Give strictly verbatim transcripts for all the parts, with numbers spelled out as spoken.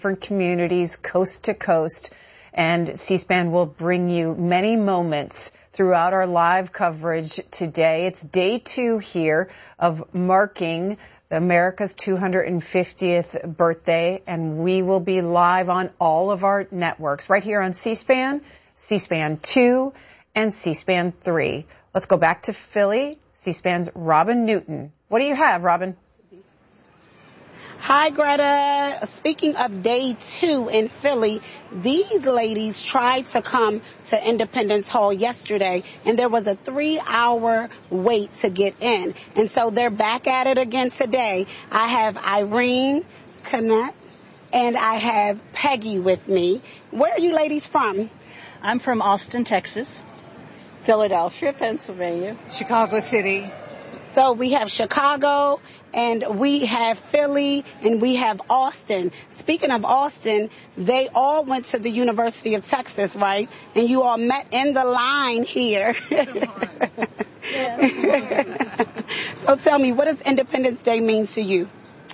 different communities, coast to coast, and C-SPAN will bring you many moments throughout our live coverage today. It's day two here of marking America's two hundred fiftieth birthday, and we will be live on all of our networks right here on C-SPAN, C-SPAN two, and C-SPAN three. Let's go back to Philly, C-SPAN's Robin Newton. What do you have, Robin? Hi, Greta. Speaking of day two in Philly, these ladies tried to come to Independence Hall yesterday, and there was a three-hour wait to get in. And so they're back at it again today. I have Irene, Kenneth, and I have Peggy with me. Where are you ladies from? I'm from Austin, Texas. Philadelphia, Pennsylvania. Chicago City. So we have Chicago, and we have Philly, and we have Austin. Speaking of Austin, they all went to the University of Texas, right? And you all met in the line here. So tell me, what does Independence Day mean to you?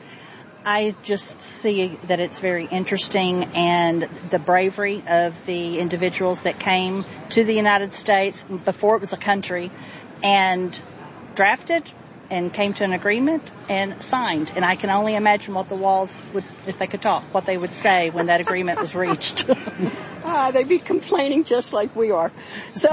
I just see that it's very interesting, and the bravery of the individuals that came to the United States before it was a country and drafted and came to an agreement and signed. And I can only imagine what the walls would, if they could talk, what they would say when that agreement was reached. uh, they'd be complaining just like we are. So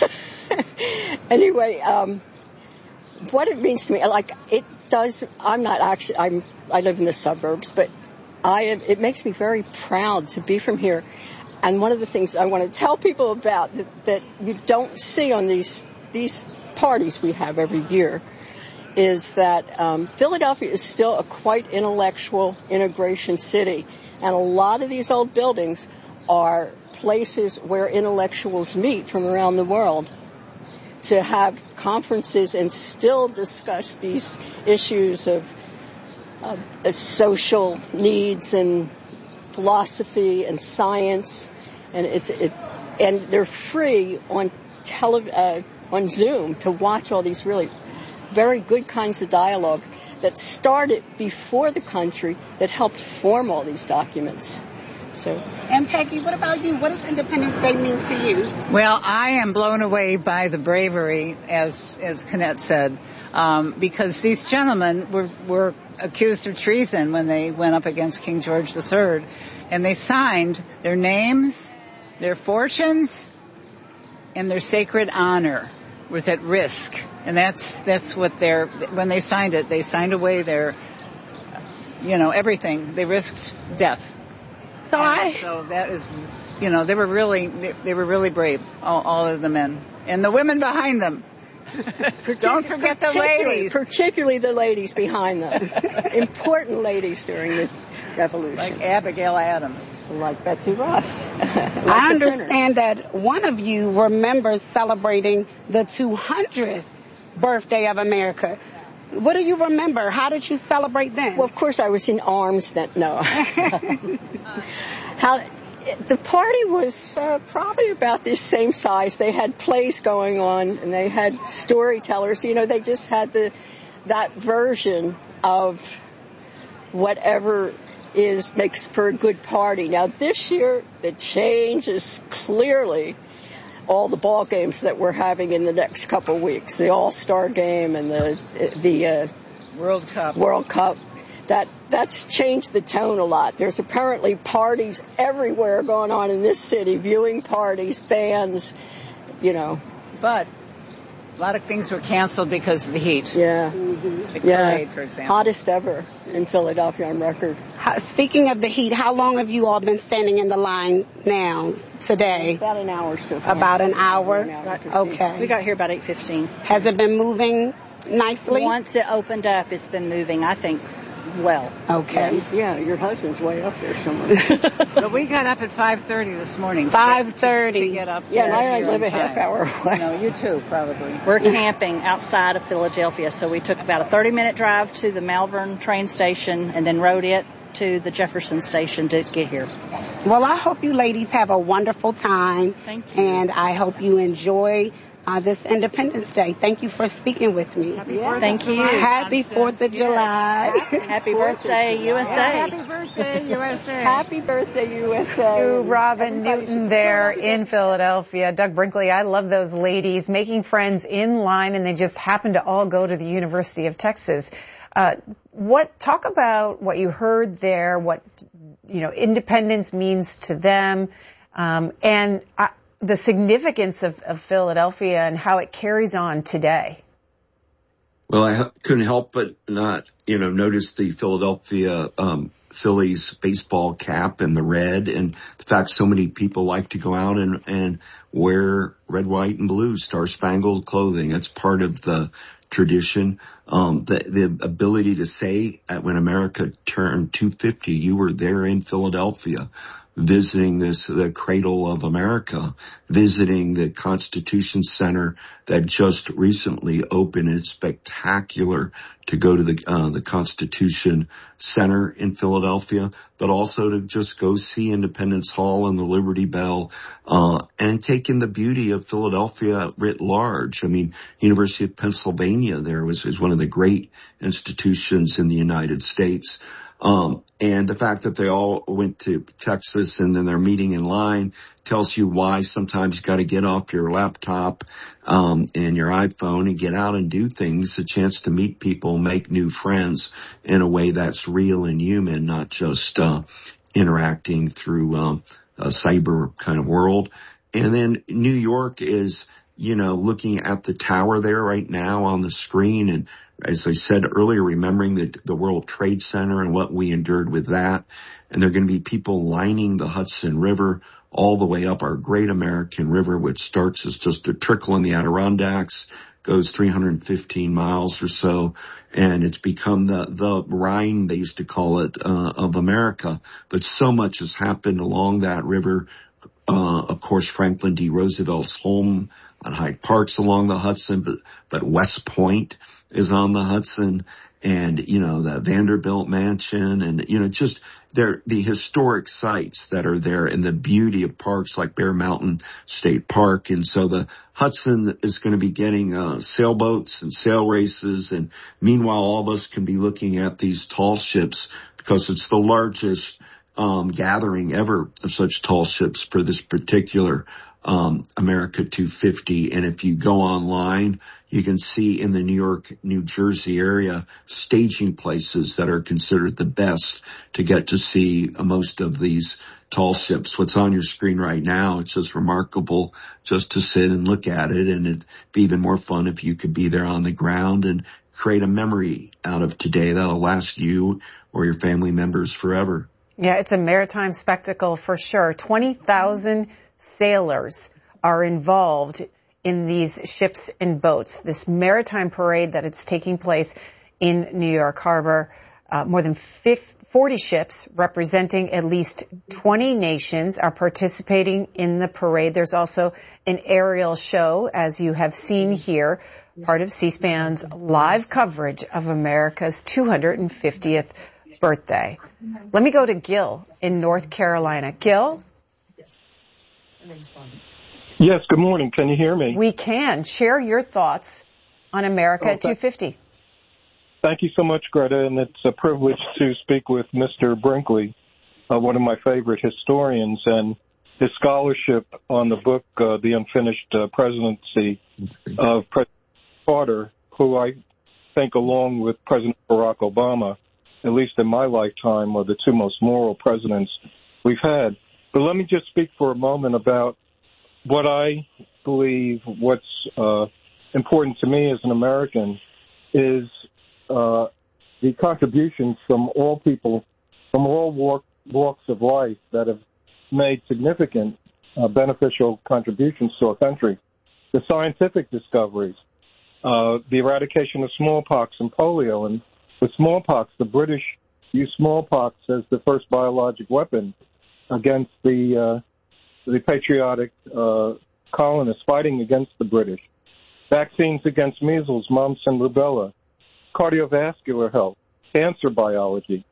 anyway, um, what it means to me, like it does, I'm not actually, I'm, I live in the suburbs, but I am, it makes me very proud to be from here. And one of the things I want to tell people about that, that you don't see on these, these parties we have every year is that um, Philadelphia is still a quite intellectual immigration city, and a lot of these old buildings are places where intellectuals meet from around the world to have conferences and still discuss these issues of uh, social needs and philosophy and science, and it's it, and they're free on tele uh, on Zoom to watch all these really very good kinds of dialogue that started before the country that helped form all these documents. So, and Peggy, what about you? What does Independence Day mean to you? Well, I am blown away by the bravery, as as Kenneth said, um, because these gentlemen were were accused of treason when they went up against King George the Third, and they signed their names, their fortunes, and their sacred honor was at risk. And that's that's what they're, when they signed it, they signed away their, you know, everything. They risked death. So I, so that is, you know, they were really, they, they were really brave, all, all of the men. And the women behind them. Don't forget the ladies. Particularly the ladies behind them. Important ladies during the Revolution. Like Abigail Adams. Like Betsy Ross. Like I understand that one of you remembers celebrating the two hundredth birthday of America. What do you remember? How did you celebrate then? Well, of course, I was in arms then. No. How the party was uh, probably about this same size. They had plays going on, and they had storytellers. You know, they just had the that version of whatever is makes for a good party. Now, this year, the change is clearly all the ball games that we're having in the next couple of weeks, the All-Star game and the the uh, World Cup. World Cup. That that's changed the tone a lot. There's apparently parties everywhere going on in this city, viewing parties, bands, you know. But a lot of things were canceled because of the heat. Yeah. Mm-hmm. The parade, yeah. for example. Hottest ever in Philadelphia on record. How, speaking of the heat, how long have you all been standing in the line now, today? About an hour so far. About an hour? An hour okay. We got here about eight fifteen. Has it been moving nicely? Once it opened up, it's been moving, I think, well. Okay. Yeah, your husband's way up there somewhere. But we got up at five thirty this morning. five thirty. To, to get up yeah, there. and I live a half hour away. No, you too, probably. We're camping outside of Philadelphia, so we took about a thirty-minute drive to the Malvern train station and then rode it to the Jefferson station to get here. Well, I hope you ladies have a wonderful time. Thank you. And I hope you enjoy uh, this Independence Day. Thank you for speaking with me. Happy yeah. Thank you. Happy fourth of July. Happy birthday, U S A. Happy birthday, U S A. Happy birthday, U S A. To Robin Newton there in Philadelphia. Doug Brinkley, I love those ladies making friends in line, and they just happen to all go to the University of Texas. Uh, what, talk about what you heard there, what, you know, independence means to them, um, and uh, the significance of, of Philadelphia and how it carries on today. Well, I couldn't help but not, you know, notice the Philadelphia, um, Phillies baseball cap and the red, and the fact so many people like to go out and, and wear red, white, and blue star-spangled clothing. It's part of the tradition. Um, the, the ability to say at when America turned two fifty, you were there in Philadelphia, visiting this, the cradle of America, visiting the Constitution Center that just recently opened. It's spectacular to go to the, uh, the Constitution Center in Philadelphia, but also to just go see Independence Hall and the Liberty Bell, uh, and take in the beauty of Philadelphia writ large. I mean, University of Pennsylvania there was, is one of the great institutions in the United States. Um, and the fact that they all went to Texas and then they're meeting in line tells you why sometimes you got to get off your laptop, um, and your iPhone and get out and do things, a chance to meet people, make new friends in a way that's real and human, not just, uh, interacting through, um, a cyber kind of world. And then New York is, you know, looking at the tower there right now on the screen, and as I said earlier, remembering the, the World Trade Center and what we endured with that. And there are going to be people lining the Hudson River all the way up our great American River, which starts as just a trickle in the Adirondacks, goes three hundred fifteen miles or so, and it's become the, the Rhine, they used to call it, uh, of America. But so much has happened along that river. Uh, of course, Franklin D. Roosevelt's home on Hyde Park's along the Hudson, but, but West Point is on the Hudson, and, you know, the Vanderbilt Mansion, and, you know, just there, the historic sites that are there, and the beauty of parks like Bear Mountain State Park. And so the Hudson is going to be getting, uh, sailboats and sail races. And meanwhile, all of us can be looking at these tall ships because it's the largest, um, gathering ever of such tall ships for this particular Um, America two fifty. And if you go online, you can see in the New York, New Jersey area staging places that are considered the best to get to see most of these tall ships. What's on your screen right now, it's just remarkable just to sit and look at it. And it'd be even more fun if you could be there on the ground and create a memory out of today that'll last you or your family members forever. Yeah, it's a maritime spectacle for sure. twenty thousand sailors are involved in these ships and boats. This maritime parade that it's taking place in New York Harbor, uh, more than forty ships representing at least twenty nations are participating in the parade. There's also an aerial show, as you have seen here, part of C-SPAN's live coverage of America's two hundred fiftieth birthday. Let me go to Gil in North Carolina. Gil? Yes, good morning. Can you hear me? We can. Share your thoughts on America oh, at two fifty. Thank you so much, Greta, and it's a privilege to speak with Mister Brinkley, uh, one of my favorite historians, and his scholarship on the book, uh, The Unfinished uh, Presidency of President Carter, who I think, along with President Barack Obama, at least in my lifetime, are the two most moral presidents we've had. But let me just speak for a moment about what I believe what's uh, important to me as an American is uh, the contributions from all people, from all walk, walks of life that have made significant uh, beneficial contributions to our country. The scientific discoveries, uh, the eradication of smallpox and polio. And with smallpox, the British used smallpox as the first biologic weapon against the uh, the patriotic uh, colonists fighting against the British. Vaccines against measles, mumps, and rubella. Cardiovascular health, cancer biology,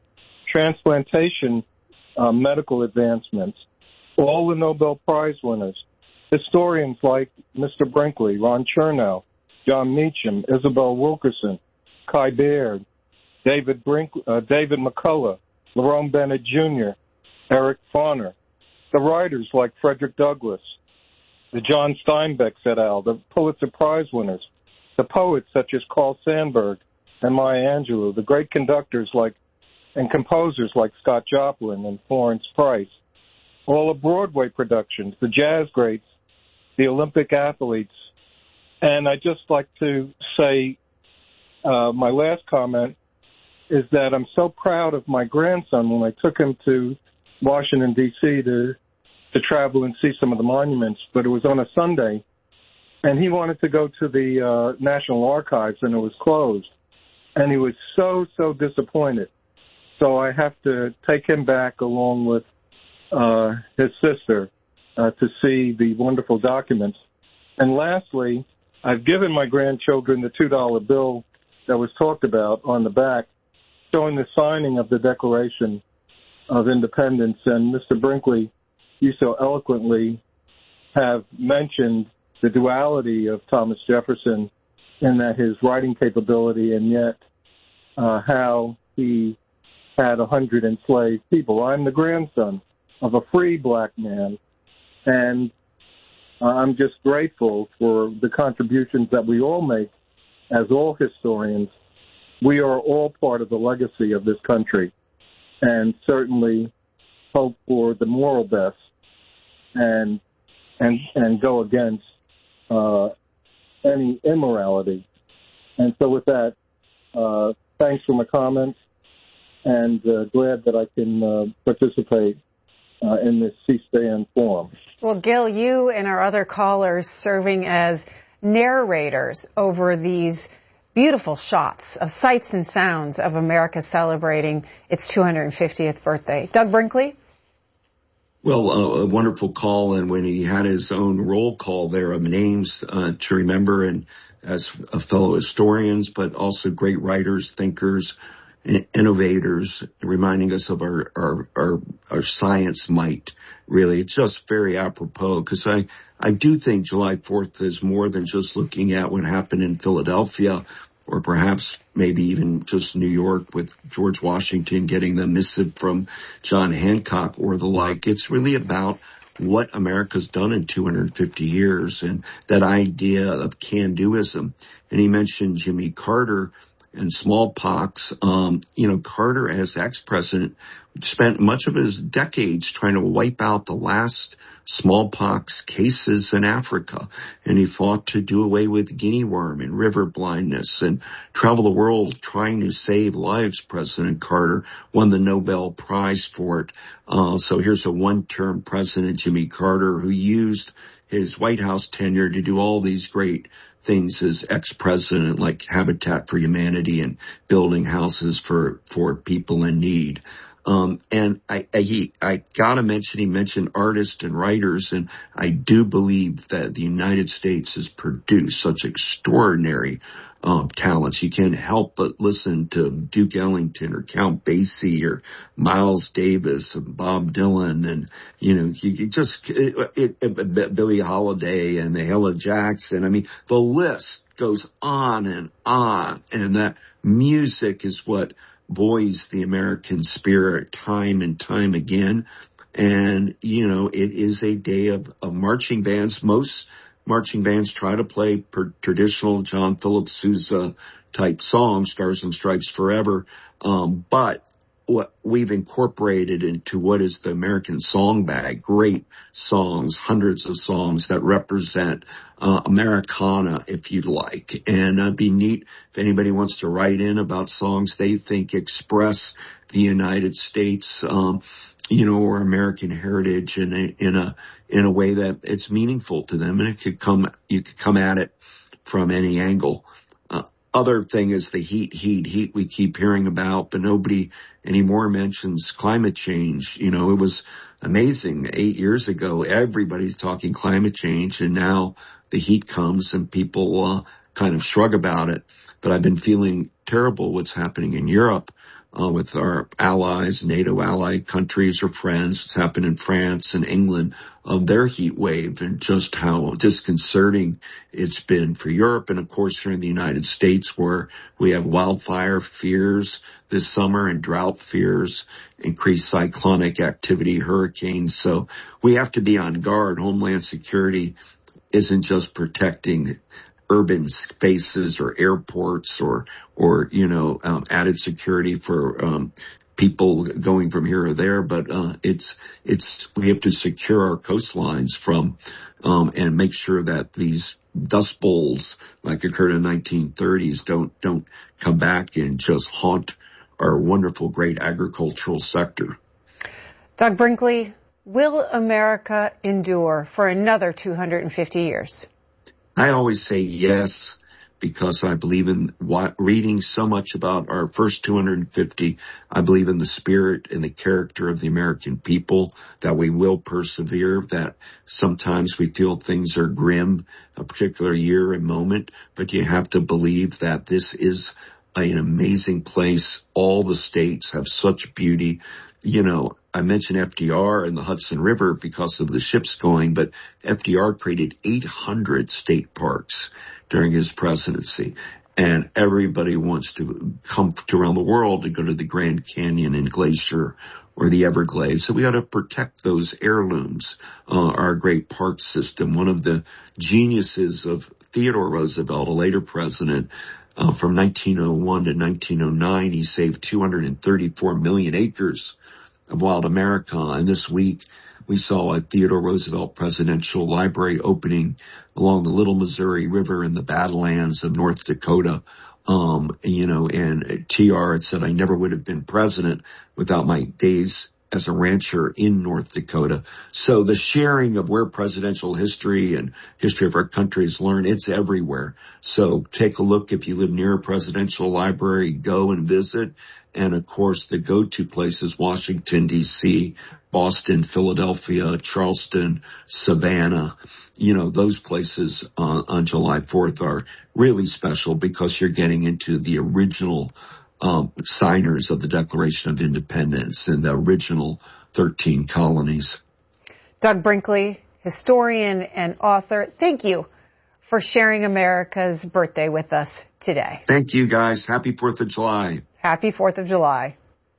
transplantation, uh, medical advancements. All the Nobel Prize winners historians like Mister Brinkley, Ron Chernow, John Meacham, Isabel Wilkerson, Kai Baird, David Brink, uh, David McCullough, Lerone Bennett Junior, Eric Bonner, the writers like Frederick Douglass, the John Steinbecks et al., the Pulitzer Prize winners, the poets such as Carl Sandburg and Maya Angelou, the great conductors like and composers like Scott Joplin and Florence Price, all of Broadway productions, the jazz greats, the Olympic athletes. And I'd just like to say uh, my last comment is that I'm so proud of my grandson when I took him to Washington, D C to to travel and see some of the monuments, but it was on a Sunday, and he wanted to go to the uh, National Archives, and it was closed. And he was so, so disappointed. So I have to take him back along with uh, his sister uh, to see the wonderful documents. And lastly, I've given my grandchildren the two dollar bill that was talked about on the back, showing the signing of the Declaration of Independence. And Mister Brinkley, you so eloquently have mentioned the duality of Thomas Jefferson in that his writing capability and yet uh, how he had a hundred enslaved people. I'm the grandson of a free black man, and uh, I'm just grateful for the contributions that we all make as all historians. We are all part of the legacy of this country, and certainly hope for the moral best and and and go against uh, any immorality. And so with that, uh, thanks for my comments, and uh, glad that I can uh, participate uh, in this C-SPAN forum. Well, Gil, you and our other callers serving as narrators over these beautiful shots of sights and sounds of America celebrating its two hundred fiftieth birthday. Doug Brinkley? Well, uh, a wonderful call, and when he had his own roll call there of names uh, to remember, and as a fellow historians, but also great writers, thinkers, innovators, reminding us of our, our, our, our science might. Really, it's just very apropos, because I, I do think July fourth is more than just looking at what happened in Philadelphia, or perhaps maybe even just New York with George Washington getting the missive from John Hancock or the like. It's really about what America's done in two hundred fifty years and that idea of can-doism. And he mentioned Jimmy Carter and smallpox. Um, you know, Carter, as ex-president, spent much of his decades trying to wipe out the last smallpox cases in Africa. And he fought to do away with guinea worm and river blindness and travel the world trying to save lives. President Carter won the Nobel Prize for it. Uh, so here's a one-term president, Jimmy Carter, who used his White House tenure to do all these great things as ex-president, like Habitat for Humanity and building houses for, for people in need. Um, and I, I, he, I gotta mention, he mentioned artists and writers, and I do believe that the United States has produced such extraordinary, um, talents. You can't help but listen to Duke Ellington or Count Basie or Miles Davis and Bob Dylan, and, you know, you, you just, it, it, it, Billie Holiday and Mahalia Jackson. I mean, the list goes on and on, and that music is what buoys the American spirit time and time again. And, you know, it is a day of, of marching bands. Most marching bands try to play per traditional John Philip Sousa type songs, Stars and Stripes Forever. Um, but what we've incorporated into what is the American song bag, great songs, hundreds of songs that represent uh, Americana, if you'd like. And it'd be neat if anybody wants to write in about songs they think express the United States, um, you know, or American heritage in a, in a, in a way that it's meaningful to them. And it could come, you could come at it from any angle. Other thing is the heat, heat, heat we keep hearing about, but nobody anymore mentions climate change. You know, it was amazing. Eight years ago, everybody's talking climate change, and now the heat comes and people uh, kind of shrug about it. But I've been feeling terrible what's happening in Europe. uh, with our allies, NATO ally countries or friends. What's happened in France and England of their heat wave and just how disconcerting it's been for Europe. And of course, here in the United States, where we have wildfire fears this summer and drought fears, increased cyclonic activity, hurricanes. So we have to be on guard. Homeland Security isn't just protecting urban spaces or airports or, or, you know, um, added security for, um, people going from here or there, but, uh, it's, it's, we have to secure our coastlines from, um, and make sure that these dust bowls like occurred in the nineteen thirties don't, don't come back and just haunt our wonderful, great agricultural sector. Doug Brinkley, will America endure for another two hundred fifty years? I always say yes, because I believe in what, reading so much about our first two hundred fifty. I believe in the spirit and the character of the American people, that we will persevere, that sometimes we feel things are grim, a particular year and moment, but you have to believe that this is an amazing place. All the states have such beauty. You know, I mentioned F D R and the Hudson River because of the ships going, but F D R created eight hundred state parks during his presidency. And everybody wants to come to around the world to go to the Grand Canyon and Glacier or the Everglades. So we got to protect those heirlooms, uh, our great park system. One of the geniuses of Theodore Roosevelt, a later president, uh, from nineteen oh one to nineteen oh nine, he saved two hundred thirty-four million acres of wild America. And this week we saw a Theodore Roosevelt Presidential Library opening along the Little Missouri River in the Badlands of North Dakota. Um, you know, and T R had said, I never would have been president without my days as a rancher in North Dakota. So the sharing of where presidential history and history of our country is learned, it's everywhere. So take a look. If you live near a presidential library, go and visit. And of course, the go-to places, Washington, D C, Boston, Philadelphia, Charleston, Savannah. You know, those places uh, on July fourth are really special because you're getting into the original um, signers of the Declaration of Independence and the original thirteen colonies. Doug Brinkley, historian and author, thank you for sharing America's birthday with us today. Thank you, guys. Happy fourth of July. Happy fourth of July.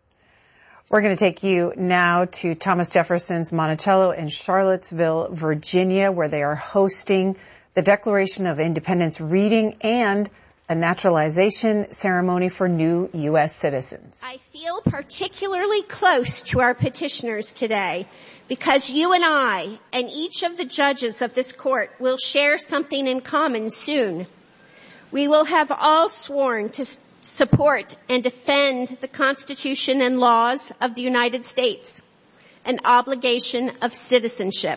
We're going to take you now to Thomas Jefferson's Monticello in Charlottesville, Virginia, where they are hosting the Declaration of Independence reading and a naturalization ceremony for new U S citizens. I feel particularly close to our petitioners today because you and I and each of the judges of this court will share something in common soon. We will have all sworn to support and defend the Constitution and laws of the United States, an obligation of citizenship.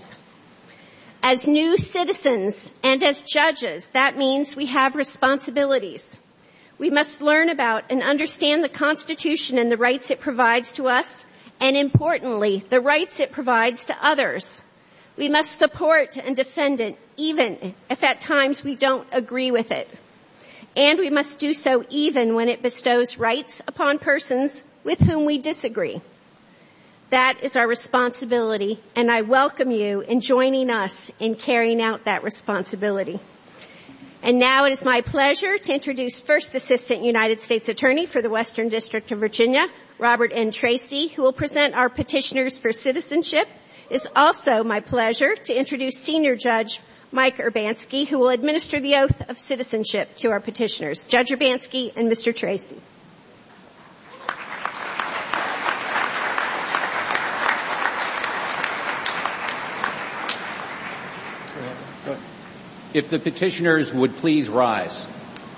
As new citizens and as judges, that means we have responsibilities. We must learn about and understand the Constitution and the rights it provides to us, and importantly, the rights it provides to others. We must support and defend it, even if at times we don't agree with it. And we must do so even when it bestows rights upon persons with whom we disagree. That is our responsibility, and I welcome you in joining us in carrying out that responsibility. And now it is my pleasure to introduce First Assistant United States Attorney for the Western District of Virginia, Robert N. Tracy, who will present our petitioners for citizenship. It is also my pleasure to introduce Senior Judge Mike Urbanski, who will administer the oath of citizenship to our petitioners. Judge Urbanski and Mister Tracy. If the petitioners would please rise.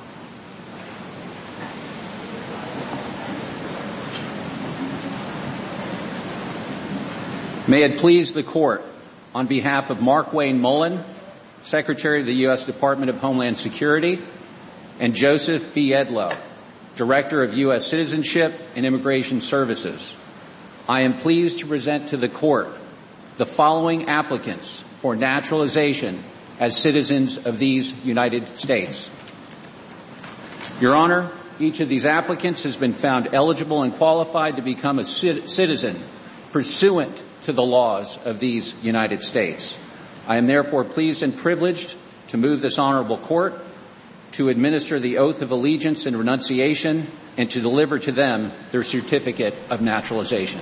May it please the court, on behalf of Mark Wayne Mullen, Secretary of the U S Department of Homeland Security, and Joseph B. Edlow, Director of U S Citizenship and Immigration Services, I am pleased to present to the court the following applicants for naturalization as citizens of these United States. Your Honor, Each of these applicants has been found eligible and qualified to become a citizen pursuant to the laws of these United States. I am therefore pleased and privileged to move this honorable court to administer the oath of allegiance and renunciation and to deliver to them their certificate of naturalization.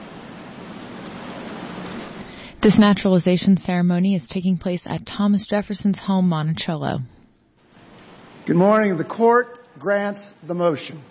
This naturalization ceremony is taking place at Thomas Jefferson's home, Monticello. Good morning. The court grants the motion.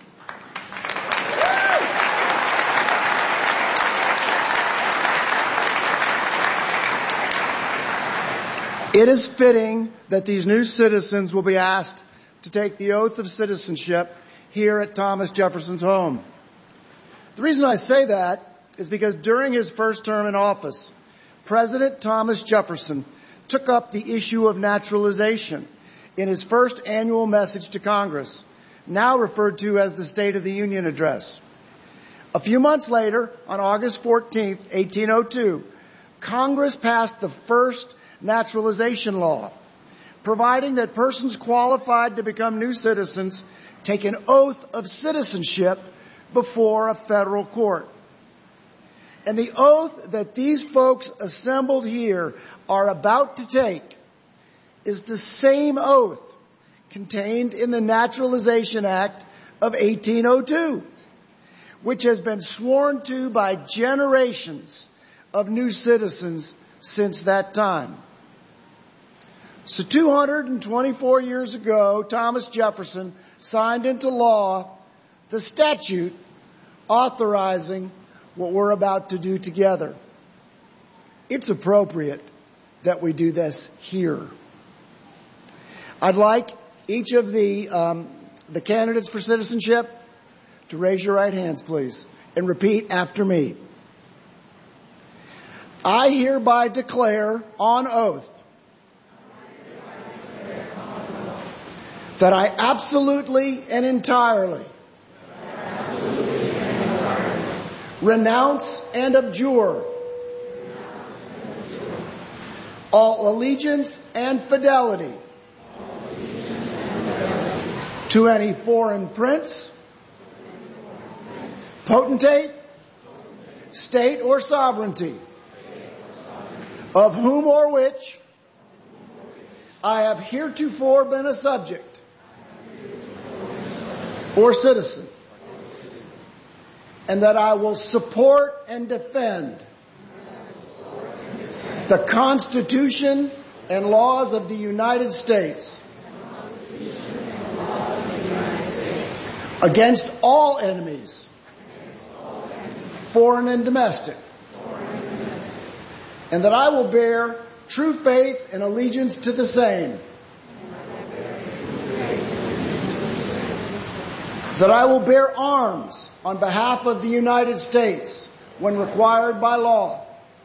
It is fitting that these new citizens will be asked to take the oath of citizenship here at Thomas Jefferson's home. The reason I say that is because during his first term in office, President Thomas Jefferson took up the issue of naturalization in his first annual message to Congress, now referred to as the State of the Union Address. A few months later, on August fourteenth, eighteen oh two, Congress passed the first naturalization law, providing that persons qualified to become new citizens take an oath of citizenship before a federal court. And the oath that these folks assembled here are about to take is the same oath contained in the Naturalization Act of eighteen oh two, which has been sworn to by generations of new citizens since that time. So two hundred twenty-four years ago, Thomas Jefferson signed into law the statute authorizing what we're about to do together. It's appropriate that we do this here. I'd like each of the um, the candidates for citizenship to raise your right hands, please, and repeat after me. I hereby declare on oath that I absolutely and entirely renounce and abjure all allegiance and fidelity to any foreign prince, potentate, state or sovereignty, of whom or which I have heretofore been a subject or citizen, and that I will support and defend the Constitution and laws of the United States against all enemies, foreign and domestic, and that I will bear true faith and allegiance to the same, that I will bear arms on behalf of the United States when required by law,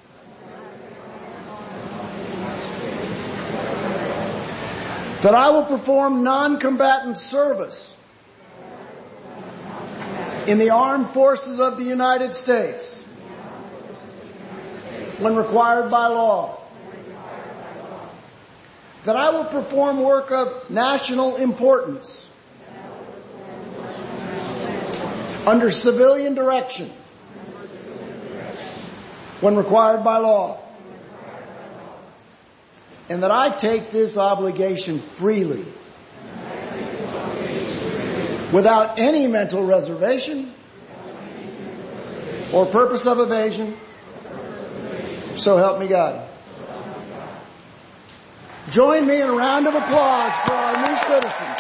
that I will perform non-combatant service in the armed forces of the United States when required by law, that I will perform work of national importance under civilian direction when required by law, and that I take this obligation freely without any mental reservation or purpose of evasion. So help me God. Join me in a round of applause for our new citizens.